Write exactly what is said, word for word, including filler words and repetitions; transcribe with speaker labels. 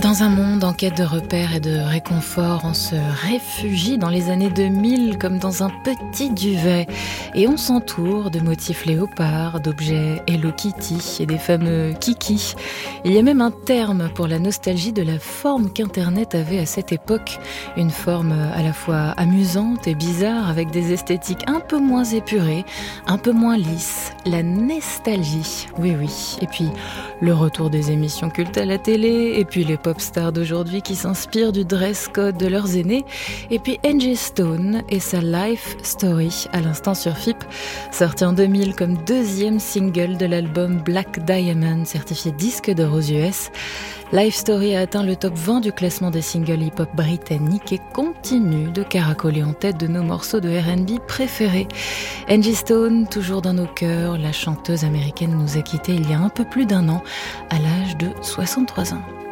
Speaker 1: Dans un monde en quête de repères et de réconfort, on se réfugie dans les années deux mille comme dans un petit duvet et on s'entoure de motifs léopards, d'objets Hello Kitty et des fameux kiki. Il y a même un terme pour la nostalgie de la forme qu'Internet avait à cette époque, une forme à la fois amusante et bizarre avec des esthétiques un peu moins épurées, un peu moins lisses, la nostalgie. Oui oui. Et puis le retour des émissions cultes à la télé et puis les pop stars d'aujourd'hui qui s'inspirent du dress code de leurs aînés, et puis Angie Stone et sa Life Story à l'instant sur F I P, sorti en deux mille comme deuxième single de l'album Black Diamond, certifié disque d'or aux U S. Life Story a atteint le top vingt du classement des singles hip-hop britanniques et continue de caracoler en tête de nos morceaux de R and B préférés. Angie Stone, toujours dans nos cœurs, la chanteuse américaine nous a quittés il y a un peu plus d'un an, à l'âge de soixante-trois ans.